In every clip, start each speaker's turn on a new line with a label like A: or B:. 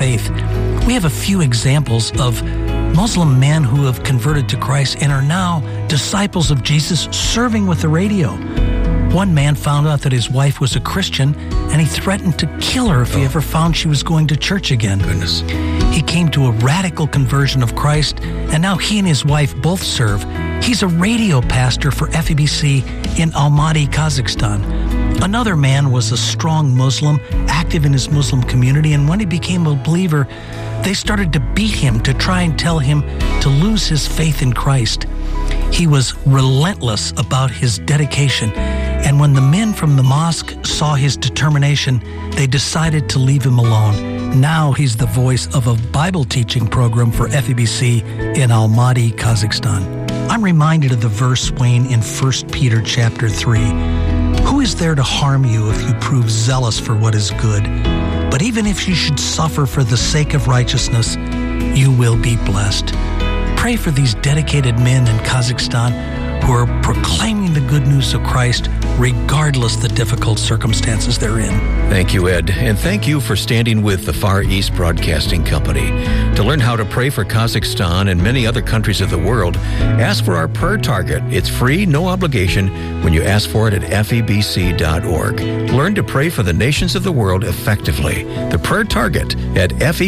A: faith. We have a few examples of Muslim men who have converted to Christ and are now disciples of Jesus serving with the radio. One man found out that his wife was a Christian, and he threatened to kill her if he ever found she was going to church again.
B: Goodness.
A: He came to a radical conversion of Christ, and now he and his wife both serve. He's a radio pastor for FEBC in Almaty, Kazakhstan. Another man was a strong Muslim, active in his Muslim community, and when he became a believer, they started to beat him to try and tell him to lose his faith in Christ. He was relentless about his dedication, and when the men from the mosque saw his determination, they decided to leave him alone. Now he's the voice of a Bible teaching program for FEBC in Almaty, Kazakhstan. I'm reminded of the verse, Wayne, in 1 Peter chapter 3. Who is there to harm you if you prove zealous for what is good? But even if you should suffer for the sake of righteousness, you will be blessed. Pray for these dedicated men in Kazakhstan who are proclaiming the good news of Christ regardless the difficult circumstances they're in.
B: Thank you, Ed. And thank you for standing with the Far East Broadcasting Company. To learn how to pray for Kazakhstan and many other countries of the world, ask for our prayer target. It's free, no obligation, when you ask for it at febc.org. Learn to pray for the nations of the world effectively. The prayer target at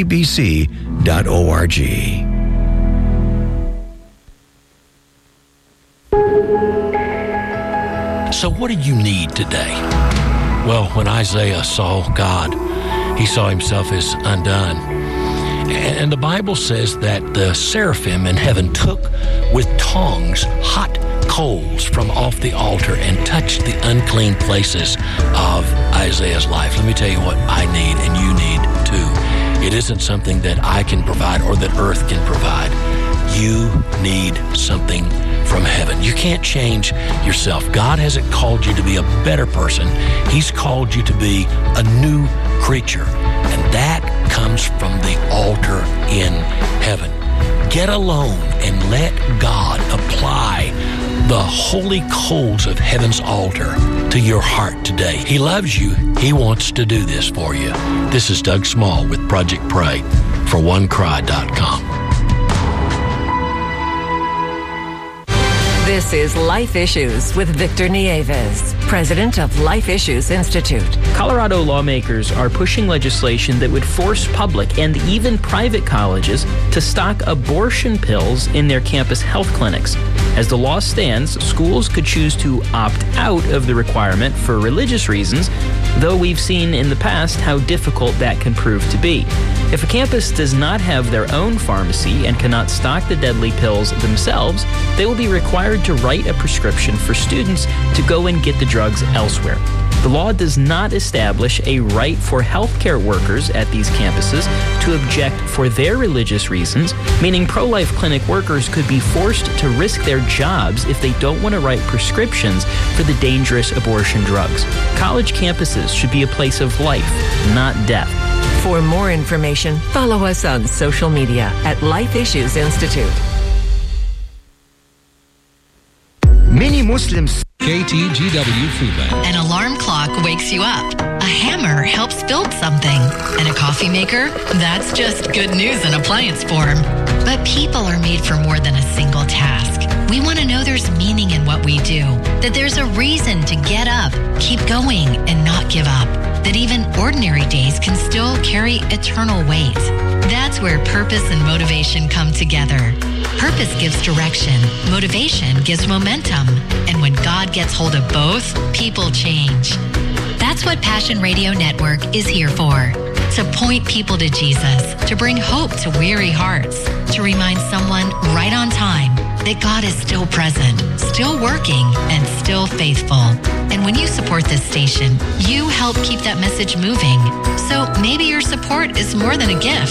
B: febc.org.
C: So what do you need today? Well, when Isaiah saw God, he saw himself as undone. And the Bible says that the seraphim in heaven took with tongs hot coals from off the altar and touched the unclean places of Isaiah's life. Let me tell you what I need and you need too. It isn't something that I can provide or that earth can provide. You need something from heaven. You can't change yourself. God hasn't called you to be a better person. He's called you to be a new creature. And that comes from the altar in heaven. Get alone and let God apply the holy coals of heaven's altar to your heart today. He loves you. He wants to do this for you. This is Doug Small with Project Pray for OneCry.com.
D: This is Life Issues with Victor Nieves, president of Life Issues Institute.
E: Colorado lawmakers are pushing legislation that would force public and even private colleges to stock abortion pills in their campus health clinics. As the law stands, schools could choose to opt out of the requirement for religious reasons, though we've seen in the past how difficult that can prove to be. If a campus does not have their own pharmacy and cannot stock the deadly pills themselves, they will be required to write a prescription for students to go and get the drugs elsewhere. The law does not establish a right for healthcare workers at these campuses to object for their religious reasons, meaning pro-life clinic workers could be forced to risk their jobs if they don't want to write prescriptions for the dangerous abortion drugs. College campuses should be a place of life, not death.
D: For more information, follow us on social media at Life Issues Institute.
F: Many Muslims.
G: KTGW Food Bank.
H: An alarm clock wakes you up. A hammer helps build something. And a coffee maker? That's just good news in appliance form. But people are made for more than a single task. We want to know there's meaning in what we do. That there's a reason to get up, keep going, and not give up. That even ordinary days can still carry eternal weight. That's where purpose and motivation come together. Purpose gives direction. Motivation gives momentum. And when God gets hold of both, people change. That's what Passion Radio Network is here for. To point people to Jesus, to bring hope to weary hearts, to remind someone right on time that God is still present, still working, and still faithful. And when you support this station, you help keep that message moving. So maybe your support is more than a gift.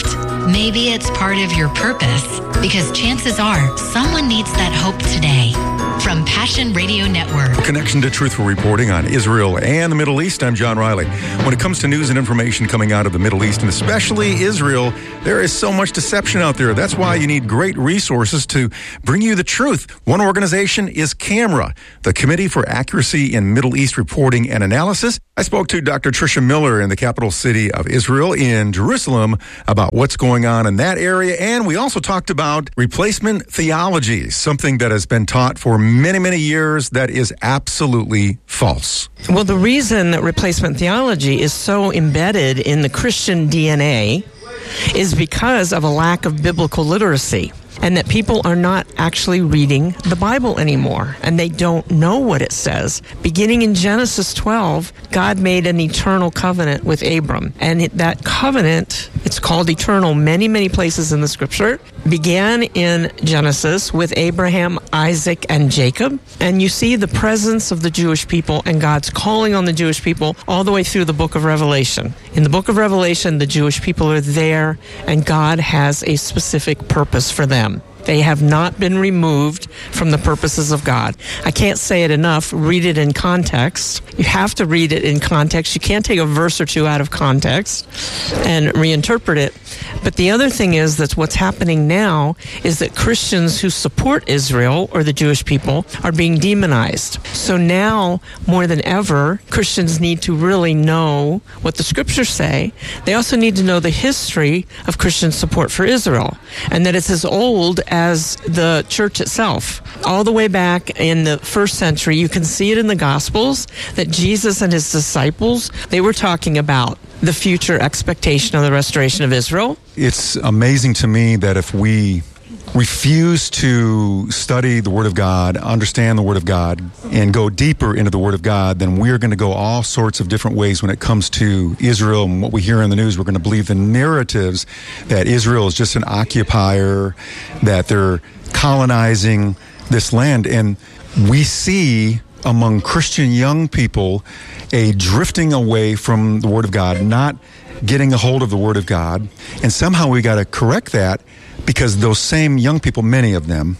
H: Maybe it's part of your purpose, because chances are someone needs that hope today. From Passion Radio Network.
I: Connection to truthful reporting on Israel and the Middle East. I'm John Riley. When it comes to news and information coming out of the Middle East, and especially Israel, there is so much deception out there. That's why you need great resources to bring you the truth. One organization is CAMRA, the Committee for Accuracy in Middle East Reporting and Analysis. I spoke to Dr. Tricia Miller in the capital city of Israel in Jerusalem about what's going on in that area. And we also talked about replacement theology, something that has been taught for many, many years that is absolutely false.
J: Well, the reason that replacement theology is so embedded in the Christian DNA is because of a lack of biblical literacy, and that people are not actually reading the Bible anymore, and they don't know what it says. Beginning in Genesis 12, God made an eternal covenant with Abram, and that covenant, it's called eternal many, many places in the Scripture, began in Genesis with Abraham, Isaac, and Jacob, and you see the presence of the Jewish people and God's calling on the Jewish people all the way through the book of Revelation. In the book of Revelation, the Jewish people are there, and God has a specific purpose for them. They have not been removed from the purposes of God. I can't say it enough. Read it in context. You have to read it in context. You can't take a verse or two out of context and reinterpret it. But the other thing is that what's happening now is that Christians who support Israel or the Jewish people are being demonized. So now, more than ever, Christians need to really know what the Scriptures say. They also need to know the history of Christian support for Israel, and that it's as old as the church itself. All the way back in the first century, you can see it in the Gospels that Jesus and his disciples, they were talking about the future expectation of the restoration of Israel.
I: It's amazing to me that if we refuse to study the Word of God, understand the Word of God, and go deeper into the Word of God, then we're going to go all sorts of different ways when it comes to Israel and what we hear in the news. We're going to believe the narratives that Israel is just an occupier, that they're colonizing this land. And we see among Christian young people a drifting away from the Word of God, not getting a hold of the Word of God. And somehow we got to correct that, because those same young people, many of them,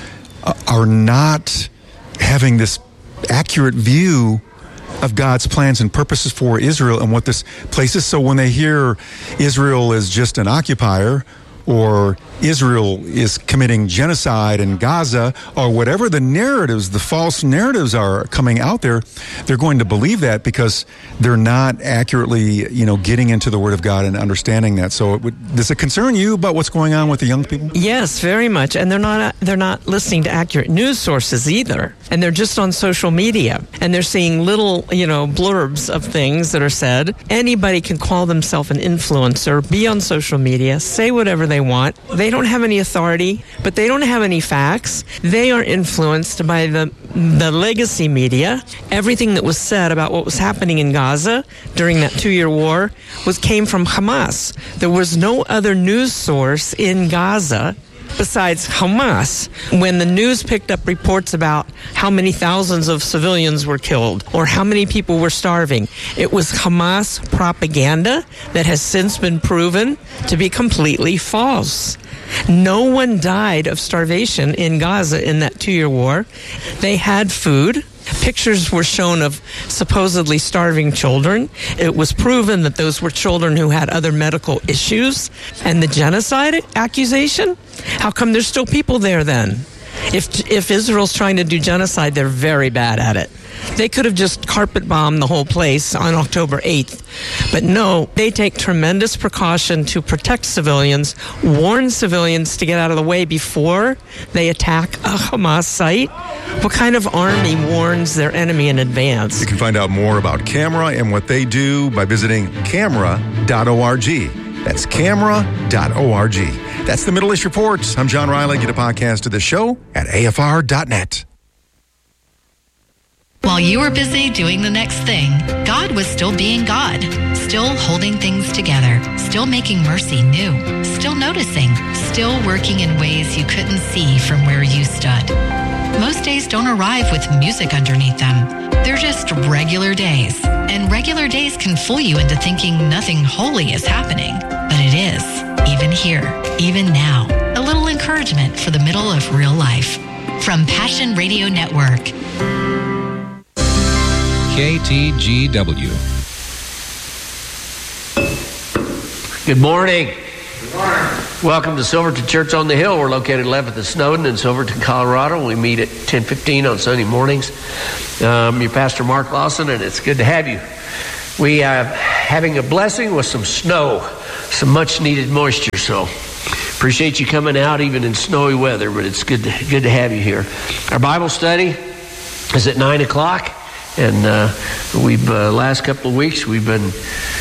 I: are not having this accurate view of God's plans and purposes for Israel and what this place is. So when they hear Israel is just an occupier, or Israel is committing genocide in Gaza, or whatever the narratives, the false narratives are coming out there, they're going to believe that because they're not accurately, getting into the Word of God and understanding that. So does it concern you about what's going on with the young people?
J: Yes, very much. And they're not listening to accurate news sources either. And they're just on social media, and they're seeing little, blurbs of things that are said. Anybody can call themselves an influencer, be on social media, say whatever they want. They don't have any authority, but they don't have any facts. They are influenced by the legacy media. Everything that was said about what was happening in Gaza during that 2-year war came from Hamas. There was no other news source in Gaza besides Hamas. When the news picked up reports about how many thousands of civilians were killed or how many people were starving, it was Hamas propaganda that has since been proven to be completely false. No one died of starvation in Gaza in that 2-year war. They had food. Pictures were shown of supposedly starving children. It was proven that those were children who had other medical issues. And the genocide accusation? How come there's still people there then? If Israel's trying to do genocide, they're very bad at it. They could have just carpet bombed the whole place on October 8th. But no, they take tremendous precaution to protect civilians, warn civilians to get out of the way before they attack a Hamas site. What kind of army warns their enemy in advance?
I: You can find out more about CAMRA and what they do by visiting camra.org. That's camra.org. That's the Middle East Report. I'm John Riley. Get a podcast of the show at afr.net.
H: While you were busy doing the next thing, God was still being God, still holding things together, still making mercy new, still noticing, still working in ways you couldn't see from where you stood. Most days don't arrive with music underneath them. They're just regular days. And regular days can fool you into thinking nothing holy is happening. But it is, even here, even now. A little encouragement for the middle of real life. From Passion Radio Network.
G: KTGW.
K: Good morning. Good morning. Welcome to Silverton Church on the Hill. We're located 11th and Snowden in Silverton, Colorado. We meet at 10:15 on Sunday mornings. I'm your pastor, Mark Lawson, and it's good to have you. We are having a blessing with some snow, some much-needed moisture, so appreciate you coming out even in snowy weather, but it's good to have you here. Our Bible study is at 9 o'clock, and we've last couple of weeks we've been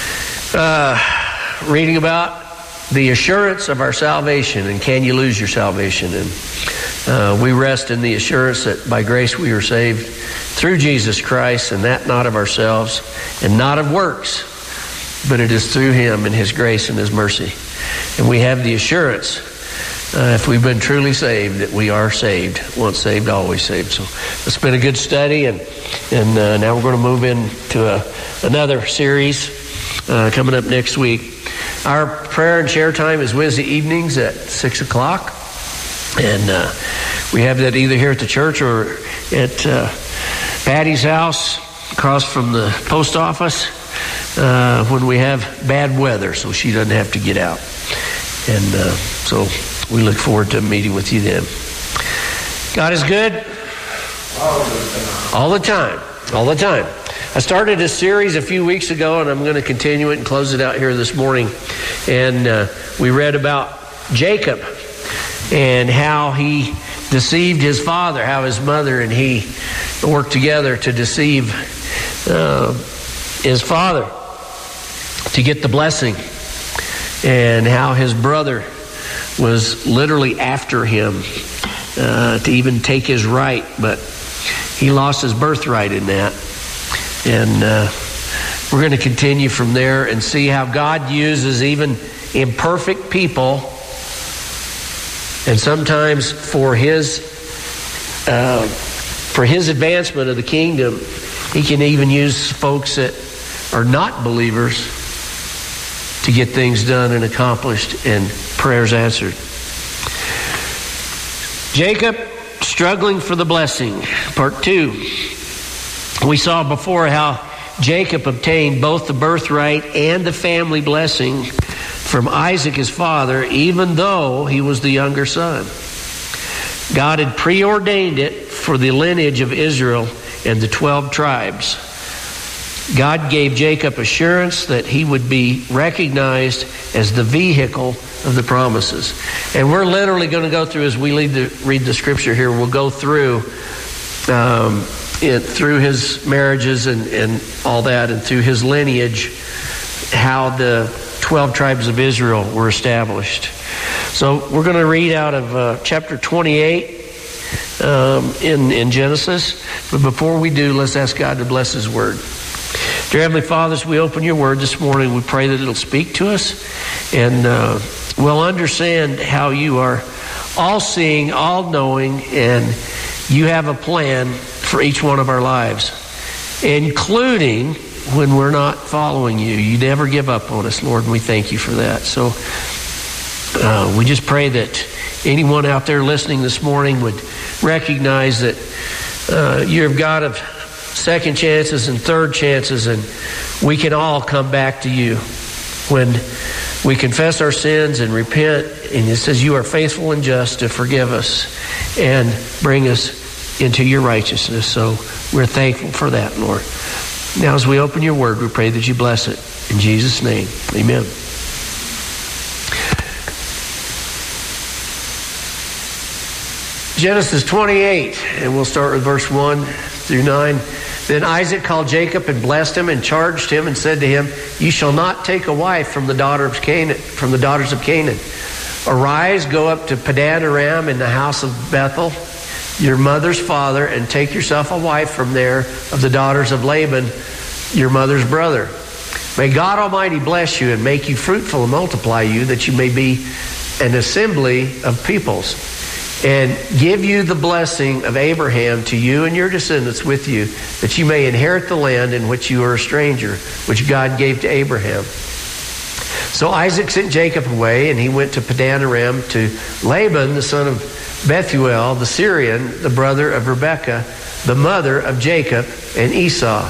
K: reading about the assurance of our salvation, and can you lose your salvation? And we rest in the assurance that by grace we are saved through Jesus Christ, and that not of ourselves and not of works, but it is through Him and His grace and His mercy. And we have the assurance, if we've been truly saved, that we are saved. Once saved, always saved. So it's been a good study, and now we're going to move into another series coming up next week. Our prayer and share time is Wednesday evenings at 6 o'clock. And we have that either here at the church or at Patty's house across from the post office when we have bad weather, so she doesn't have to get out. And so we look forward to meeting with you then. God is good all the time. All the time. I started a series a few weeks ago, and I'm going to continue it and close it out here this morning. And we read about Jacob and how he deceived his father, how his mother and he worked together to deceive his father to get the blessing, and how his brother was literally after him to even take his right, but he lost his birthright in that. And we're going to continue from there and see how God uses even imperfect people, and sometimes for his advancement of the kingdom, He can even use folks that are not believers to get things done and accomplished and prayers answered. Jacob struggling for the blessing, part 2. We saw before how Jacob obtained both the birthright and the family blessing from Isaac, his father, even though he was the younger son. God had preordained it for the lineage of Israel and the 12 tribes. God gave Jacob assurance that he would be recognized as the vehicle of the promises. And we're literally going to go through, as we read the scripture here, we'll go through through his marriages and all that, and through his lineage, how the 12 tribes of Israel were established. So we're going to read out of chapter 28 in Genesis. But before we do, let's ask God to bless His Word. Dear Heavenly Father, as we open Your Word this morning, we pray that it'll speak to us, and we'll understand how You are all-seeing, all-knowing, and You have a plan for each one of our lives, including when we're not following You. You never give up on us, Lord, and we thank You for that. So we just pray that anyone out there listening this morning would recognize that You're a God of second chances and third chances, and we can all come back to You when we confess our sins and repent, and it says You are faithful and just to forgive us and bring us into Your righteousness. So we're thankful for that, Lord. Now as we open Your Word, we pray that You bless it. In Jesus' name, amen. Genesis 28, and we'll start with verse 1 through 9. Then Isaac called Jacob and blessed him and charged him and said to him, You shall not take a wife from the daughters of Canaan. Arise, go up to Padan Aram in the house of Bethel, your mother's father, and take yourself a wife from there of the daughters of Laban, your mother's brother. May God Almighty bless you and make you fruitful and multiply you, that you may be an assembly of peoples, and give you the blessing of Abraham to you and your descendants with you, that you may inherit the land in which you are a stranger, which God gave to Abraham. So Isaac sent Jacob away, and he went to Padan Aram to Laban, the son of Bethuel, the Syrian, the brother of Rebekah, the mother of Jacob and Esau.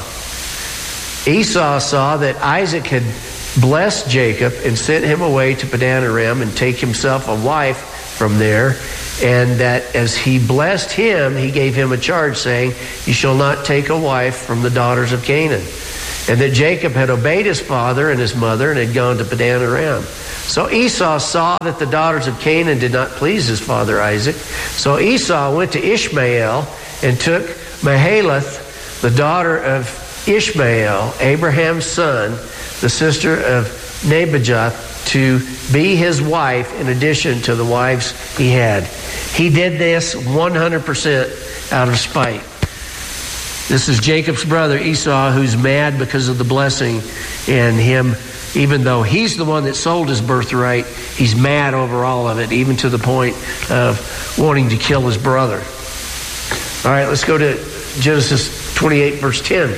K: Esau saw that Isaac had blessed Jacob and sent him away to Padan Aram and take himself a wife from there, and that as he blessed him, he gave him a charge, saying, "You shall not take a wife from the daughters of Canaan." And that Jacob had obeyed his father and his mother and had gone to Padan Aram. So Esau saw that the daughters of Canaan did not please his father Isaac. So Esau went to Ishmael and took Mahalath, the daughter of Ishmael, Abraham's son, the sister of Nebajoth, to be his wife in addition to the wives he had. He did this 100% out of spite. This is Jacob's brother Esau, who's mad because of the blessing, and him, even though he's the one that sold his birthright, he's mad over all of it, even to the point of wanting to kill his brother. All right, let's go to Genesis 28, verse 10.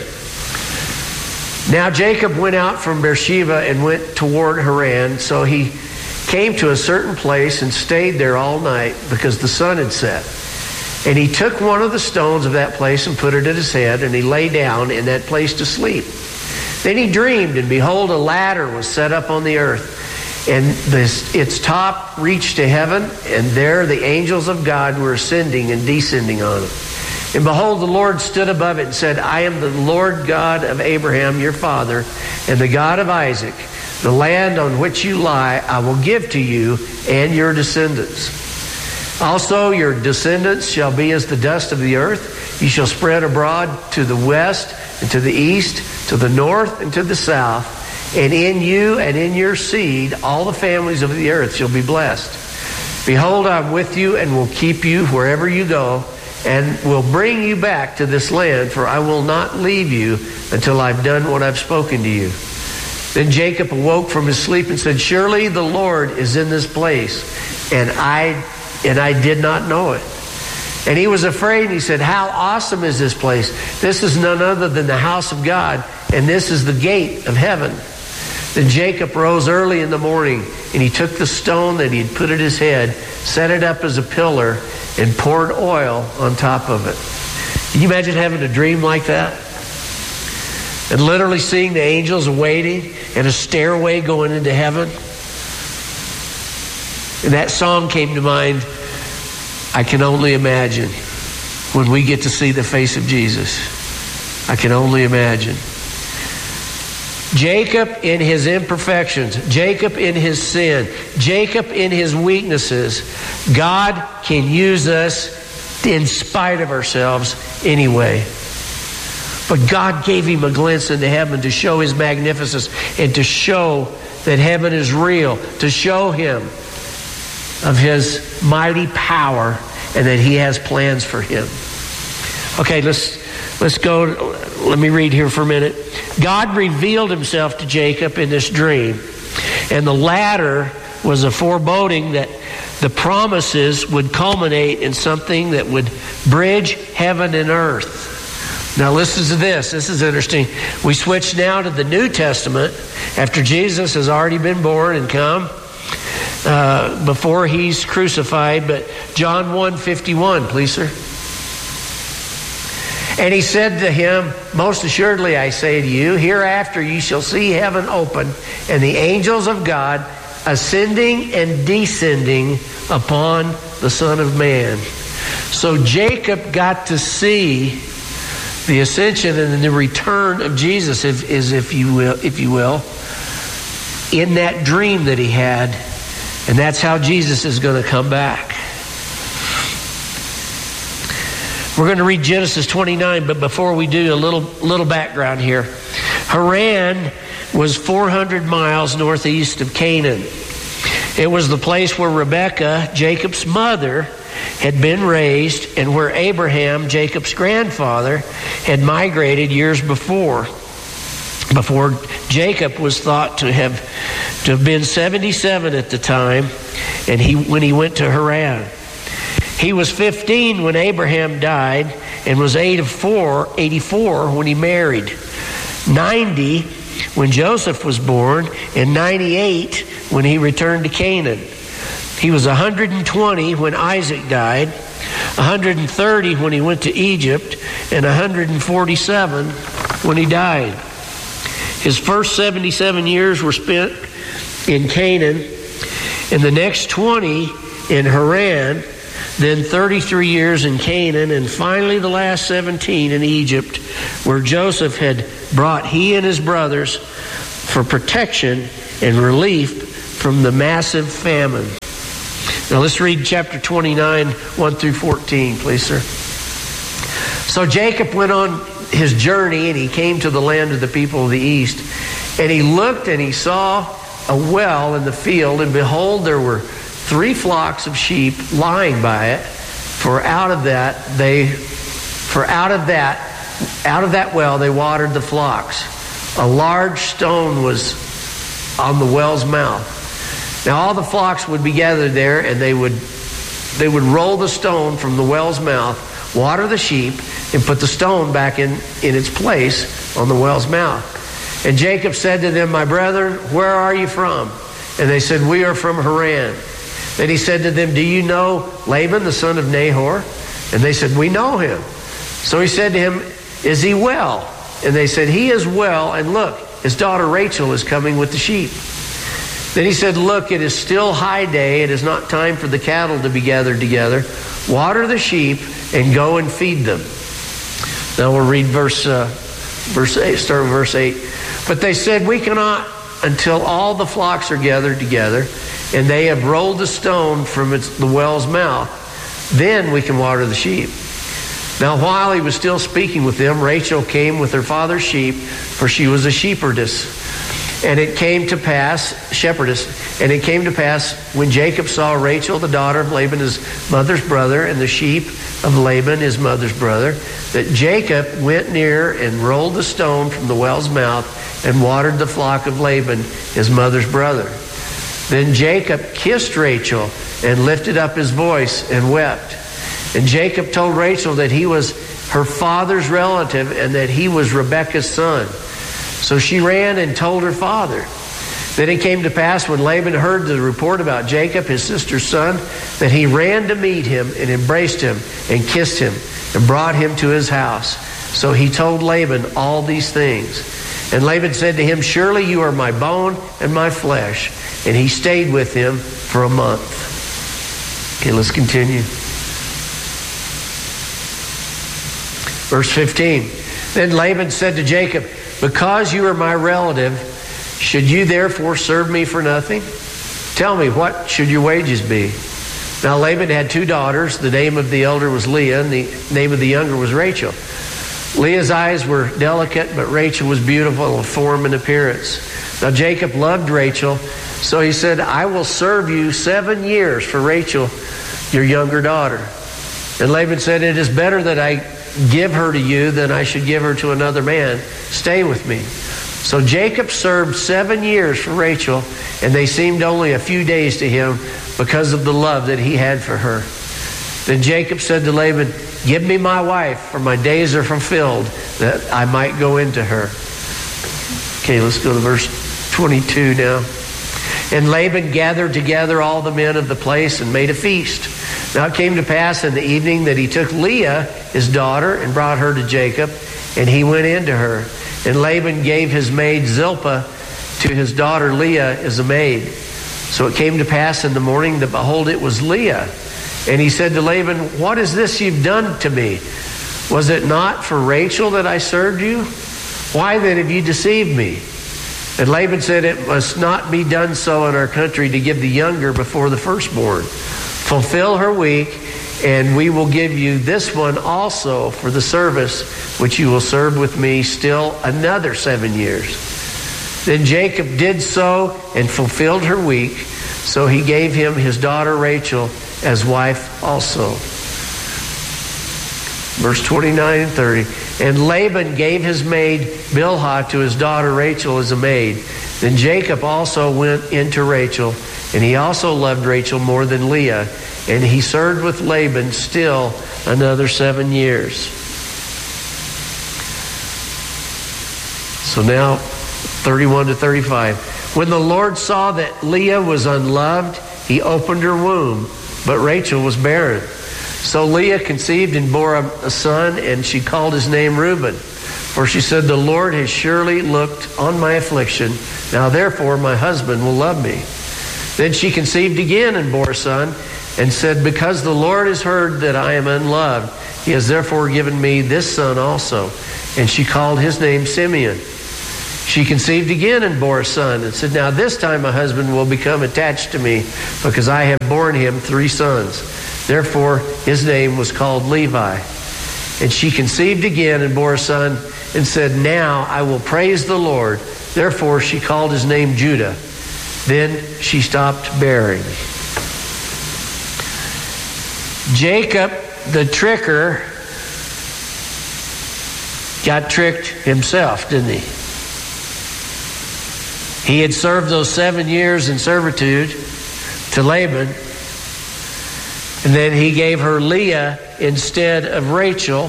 K: Now Jacob went out from Beersheba and went toward Haran. So he came to a certain place and stayed there all night because the sun had set. And he took one of the stones of that place and put it at his head, and he lay down in that place to sleep. Then he dreamed, and behold, a ladder was set up on the earth, and its top reached to heaven, and there the angels of God were ascending and descending on it. And behold, the Lord stood above it and said, "I am the Lord God of Abraham your father, and the God of Isaac. The land on which you lie I will give to you and your descendants. Also your descendants shall be as the dust of the earth. You shall spread abroad to the west and to the east, to the north and to the south. And in you and in your seed all the families of the earth shall be blessed. Behold, I am with you and will keep you wherever you go, and will bring you back to this land, for I will not leave you until I've done what I've spoken to you." Then Jacob awoke from his sleep and said, "Surely the Lord is in this place, and I did not know it." And he was afraid, and he said, "How awesome is this place? This is none other than the house of God, and this is the gate of heaven." Then Jacob rose early in the morning, and he took the stone that he had put at his head, set it up as a pillar, and poured oil on top of it. Can you imagine having a dream like that? And literally seeing the angels waiting and a stairway going into heaven? And that song came to mind, "I Can Only Imagine," when we get to see the face of Jesus. I can only imagine. Jacob in his imperfections, Jacob in his sin, Jacob in his weaknesses, God can use us in spite of ourselves anyway. But God gave him a glimpse into heaven to show his magnificence and to show that heaven is real, to show him of his mighty power and that he has plans for him. Okay, let's go. Let me read here for a minute. God revealed himself to Jacob in this dream, and the ladder was a foreboding that the promises would culminate in something that would bridge heaven and earth. Now listen to this. This is interesting. We switch now to the New Testament after Jesus has already been born and come, before he's crucified. But John 1:51, please, sir. And he said to him, "Most assuredly I say to you, hereafter you shall see heaven open and the angels of God ascending and descending upon the Son of Man." So Jacob got to see the ascension and the return of Jesus, if you will, in that dream that he had, and that's how Jesus is going to come back. We're going to read Genesis 29, but before we do, a little background here. Haran was 400 miles northeast of Canaan. It was the place where Rebekah, Jacob's mother, had been raised, and where Abraham, Jacob's grandfather, had migrated years before Jacob was thought to have been 77 at the time, and when he went to Haran. He was 15 when Abraham died and was 84 when he married. 90 when Joseph was born, and 98 when he returned to Canaan. He was 120 when Isaac died, 130 when he went to Egypt, and 147 when he died. His first 77 years were spent in Canaan, and the next 20 in Haran, then 33 years in Canaan, and finally the last 17 in Egypt, where Joseph had brought he and his brothers for protection and relief from the massive famine. Now let's read chapter 29, 1 through 14, please, sir. So Jacob went on his journey, and he came to the land of the people of the east. And he looked, and he saw a well in the field, and behold, there were 3 flocks of sheep lying by it. For out of that well they watered the flocks. A large stone was on the well's mouth. Now all the flocks would be gathered there, and they would roll the stone from the well's mouth, water the sheep, and put the stone back in its place on the well's mouth. And Jacob said to them, "My brethren, where are you from?" And they said, "We are from Haran." Then he said to them, "Do you know Laban, the son of Nahor?" And they said, "We know him." So he said to him, "Is he well?" And they said, "He is well, and look, his daughter Rachel is coming with the sheep." Then he said, "Look, it is still high day. It is not time for the cattle to be gathered together. Water the sheep and go and feed them." Now we'll read verse 8, start with verse 8. But they said, "We cannot until all the flocks are gathered together, and they have rolled the stone from the well's mouth. Then we can water the sheep." Now while he was still speaking with them, Rachel came with her father's sheep, for she was a shepherdess. And it came to pass, when Jacob saw Rachel, the daughter of Laban, his mother's brother, and the sheep of Laban, his mother's brother, that Jacob went near and rolled the stone from the well's mouth and watered the flock of Laban, his mother's brother. Then Jacob kissed Rachel and lifted up his voice and wept. And Jacob told Rachel that he was her father's relative and that he was Rebekah's son. So she ran and told her father. Then it came to pass when Laban heard the report about Jacob, his sister's son, that he ran to meet him and embraced him and kissed him and brought him to his house. So he told Laban all these things. And Laban said to him, "Surely you are my bone and my flesh." And he stayed with him for a month. Okay, let's continue. Verse 15. Then Laban said to Jacob, "Because you are my relative, should you therefore serve me for nothing? Tell me, what should your wages be?" Now Laban had 2 daughters. The name of the elder was Leah, and the name of the younger was Rachel. Leah's eyes were delicate, but Rachel was beautiful in form and appearance. Now Jacob loved Rachel, so he said, "I will serve you 7 years for Rachel, your younger daughter." And Laban said, "It is better that I give her to you than I should give her to another man. Stay with me." So Jacob served 7 years for Rachel, and they seemed only a few days to him because of the love that he had for her. Then Jacob said to Laban, "Give me my wife, for my days are fulfilled, that I might go into her." Okay, let's go to verse 22 now. And Laban gathered together all the men of the place and made a feast. Now it came to pass in the evening that he took Leah, his daughter, and brought her to Jacob, and he went into her. And Laban gave his maid Zilpah to his daughter Leah as a maid. So it came to pass in the morning that, behold, it was Leah. And he said to Laban, "What is this you've done to me? Was it not for Rachel that I served you? Why then have you deceived me?" And Laban said, "It must not be done so in our country to give the younger before the firstborn. Fulfill her week, and we will give you this one also for the service which you will serve with me still another 7 years." Then Jacob did so and fulfilled her week. So he gave him his daughter Rachel as wife also. Verse 29 and 30. And Laban gave his maid Bilhah to his daughter Rachel as a maid. Then Jacob also went into Rachel, and he also loved Rachel more than Leah, and he served with Laban still another 7 years. So now 31 to 35. When the Lord saw that Leah was unloved, he opened her womb, but Rachel was barren. So Leah conceived and bore a son, and she called his name Reuben. For she said, the Lord has surely looked on my affliction. Now therefore my husband will love me. Then she conceived again and bore a son, and said, because the Lord has heard that I am unloved, he has therefore given me this son also. And she called his name Simeon. She conceived again and bore a son, and said, now this time my husband will become attached to me, because I have borne him 3 sons. Therefore his name was called Levi. And she conceived again and bore a son, and said, now I will praise the Lord. Therefore she called his name Judah. Then she stopped bearing. Jacob, the tricker, got tricked himself, didn't he? He had served those 7 years in servitude to Laban, and then he gave her Leah instead of Rachel.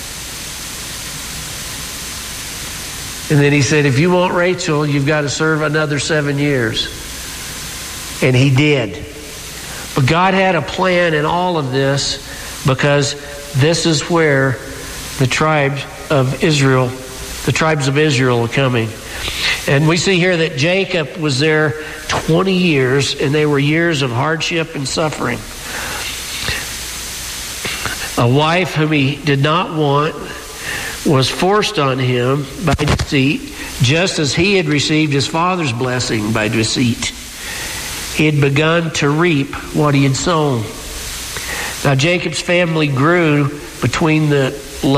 K: And then he said, if you want Rachel, you've got to serve another 7 years. And he did. But God had a plan in all of this, because this is where the tribes of Israel are coming. And we see here that Jacob was there 20 years, and they were years of hardship and suffering. A wife whom he did not want was forced on him by deceit, just as he had received his father's blessing by deceit. He had begun to reap what he had sown. Now Jacob's family grew between the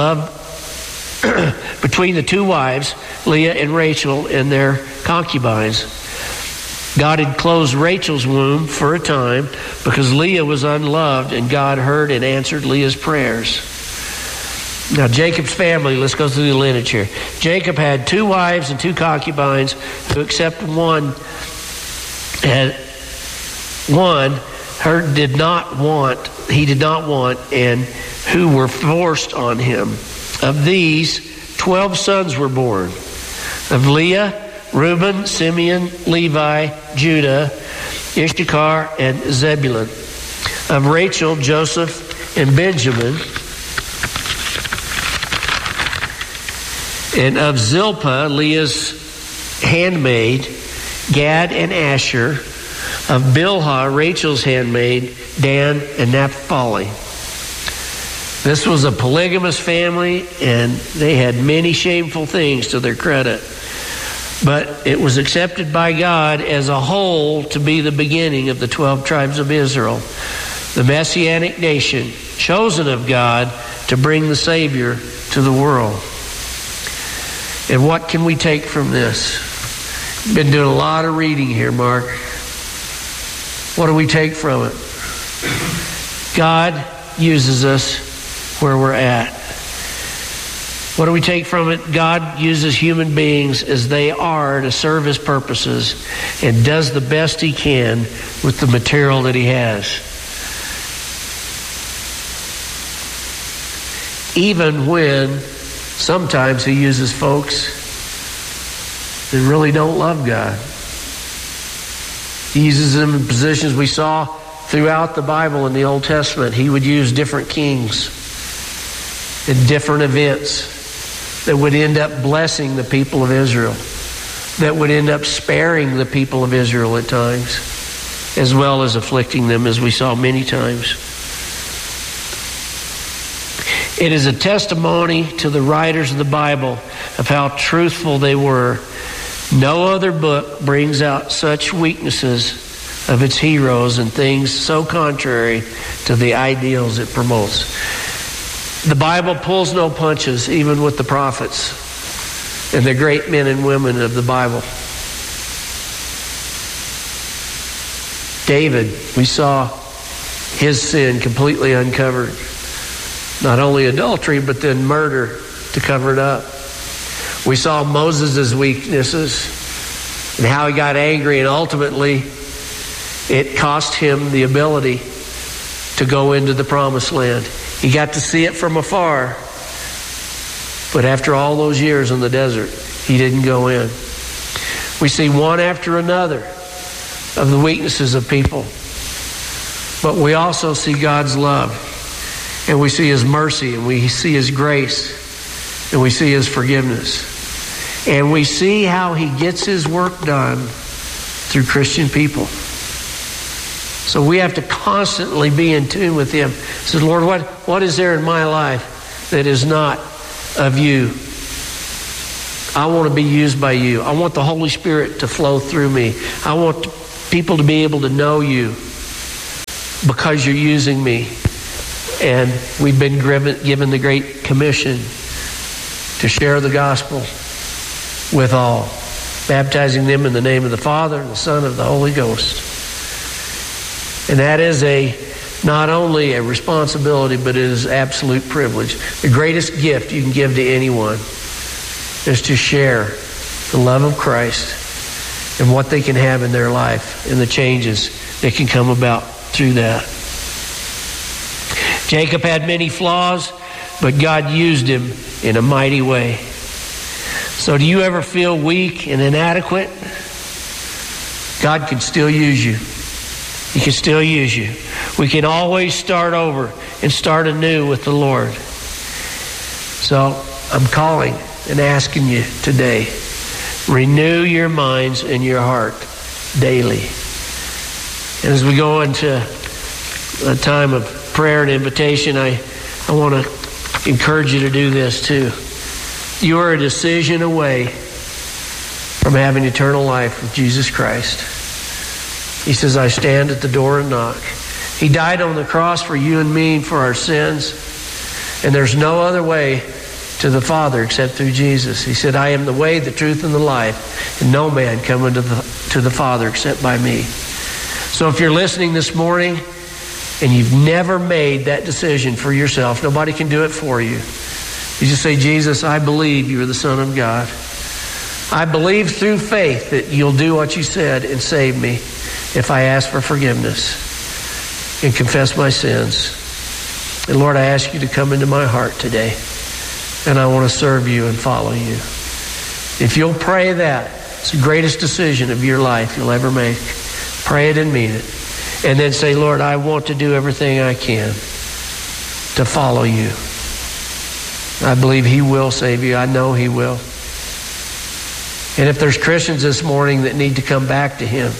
K: two wives, Leah and Rachel, and their concubines. God had closed Rachel's womb for a time because Leah was unloved, and God heard and answered Leah's prayers. Now Jacob's family, let's go through the lineage here. Jacob had 2 wives and 2 concubines, who except one he did not want, and who were forced on him. Of these, 12 sons were born. Of Leah, Reuben, Simeon, Levi, Judah, Issachar, and Zebulun. Of Rachel, Joseph, and Benjamin. And of Zilpah, Leah's handmaid, Gad and Asher. Of Bilhah, Rachel's handmaid, Dan and Naphtali. This was a polygamous family, and they had many shameful things to their credit. But it was accepted by God as a whole to be the beginning of the 12 tribes of Israel, the Messianic nation, chosen of God to bring the Savior to the world. And what can we take from this? Been doing a lot of reading here, Mark. What do we take from it? God uses us where we're at. What do we take from it? God uses human beings as they are to serve his purposes, and does the best he can with the material that he has. Even when sometimes he uses folks that really don't love God. He uses them in positions we saw throughout the Bible in the Old Testament. He would use different kings in different events that would end up blessing the people of Israel, that would end up sparing the people of Israel at times, as well as afflicting them, as we saw many times. It is a testimony to the writers of the Bible of how truthful they were. No other book brings out such weaknesses of its heroes and things so contrary to the ideals it promotes. The Bible pulls no punches, even with the prophets and the great men and women of the Bible. David, we saw his sin completely uncovered. Not only adultery, but then murder to cover it up. We saw Moses' weaknesses and how he got angry, and ultimately it cost him the ability to go into the promised land. He got to see it from afar, but after all those years in the desert, he didn't go in. We see one after another of the weaknesses of people. But we also see God's love, and we see His mercy, and we see His grace, and we see His forgiveness. And we see how He gets His work done through Christian people. So we have to constantly be in tune with Him. Say, Lord, what is there in my life that is not of You? I want to be used by You. I want the Holy Spirit to flow through me. I want people to be able to know You because You're using me. And we've been given the Great Commission to share the gospel with all, baptizing them in the name of the Father and the Son and the Holy Ghost. And that is not only a responsibility, but it is absolute privilege. The greatest gift you can give to anyone is to share the love of Christ and what they can have in their life and the changes that can come about through that. Jacob had many flaws, but God used him in a mighty way. So do you ever feel weak and inadequate? God can still use you. He can still use you. We can always start over and start anew with the Lord. So I'm calling and asking you today, renew your minds and your heart daily. And as we go into a time of prayer and invitation, I want to encourage you to do this too. You are a decision away from having eternal life with Jesus Christ. He says, I stand at the door and knock. He died on the cross for you and me and for our sins. And there's no other way to the Father except through Jesus. He said, I am the way, the truth, and the life. And no man cometh to the Father except by me. So if you're listening this morning and you've never made that decision for yourself, nobody can do it for you. You just say, Jesus, I believe you are the Son of God. I believe through faith that you'll do what you said and save me if I ask for forgiveness and confess my sins. And Lord, I ask you to come into my heart today, and I want to serve you and follow you. If you'll pray that, it's the greatest decision of your life you'll ever make. Pray it and mean it. And then say, Lord, I want to do everything I can to follow you. I believe He will save you. I know He will. And if there's Christians this morning that need to come back to Him,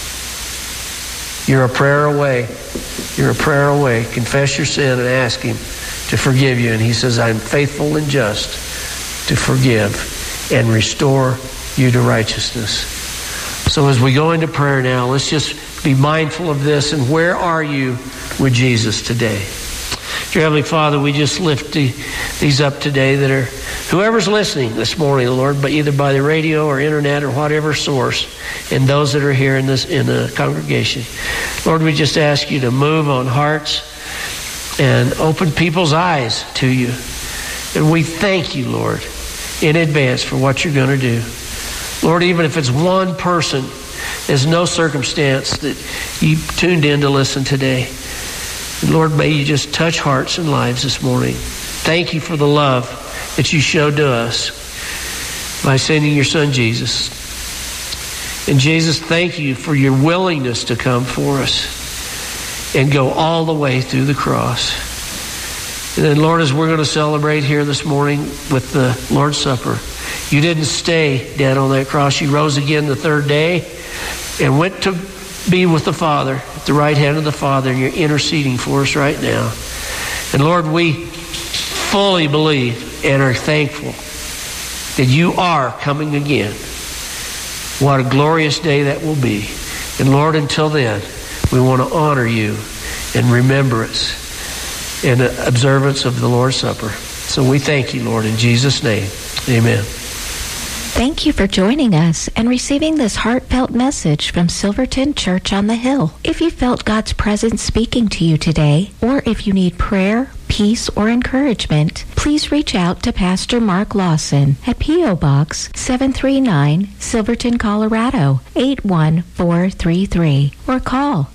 K: you're a prayer away. You're a prayer away. Confess your sin and ask Him to forgive you. And He says, I'm faithful and just to forgive and restore you to righteousness. So as we go into prayer now, let's just be mindful of this. And where are you with Jesus today? Dear Heavenly Father, we just lift these up today that are whoever's listening this morning, Lord, but either by the radio or internet or whatever source, and those that are here in the congregation. Lord, we just ask you to move on hearts and open people's eyes to you. And we thank you, Lord, in advance for what you're going to do. Lord, even if it's one person, there's no circumstance that you tuned in to listen today. Lord, may you just touch hearts and lives this morning. Thank you for the love that you showed to us by sending your Son, Jesus. And Jesus, thank you for your willingness to come for us and go all the way through the cross. And then, Lord, as we're going to celebrate here this morning with the Lord's Supper, you didn't stay dead on that cross. You rose again the third day and went to be with the Father at the right hand of the Father, and you're interceding for us right now. And Lord, we fully believe and are thankful that you are coming again. What a glorious day that will be. And Lord, until then, we want to honor you in remembrance and observance of the Lord's Supper. So we thank you, Lord, in Jesus' name. Amen.
L: Thank you for joining us and receiving this heartfelt message from Silverton Church on the Hill. If you felt God's presence speaking to you today, or if you need prayer, peace, or encouragement, please reach out to Pastor Mark Lawson at P.O. Box 739, Silverton, Colorado 81433, or call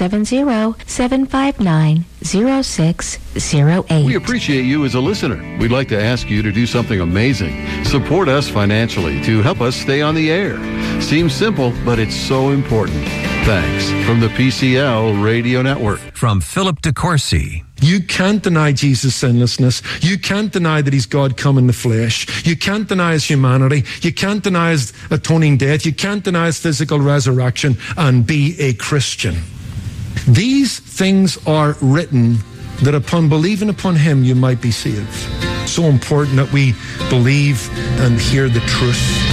L: 970-759-0608.
M: We appreciate you as a listener. We'd like to ask you to do something amazing. Support us financially to help us stay on the air. Seems simple, but it's so important. Thanks from the PCL Radio Network.
B: From Philip DeCourcy.
N: You can't deny Jesus' sinlessness. You can't deny that he's God come in the flesh. You can't deny his humanity. You can't deny his atoning death. You can't deny his physical resurrection and be a Christian. These things are written that upon believing upon him you might be saved. So important that we believe and hear the truth.